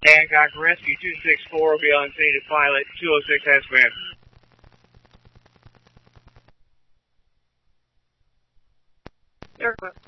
Hancock Rescue 264 will be on scene to pilot 206 has been. Aircraft.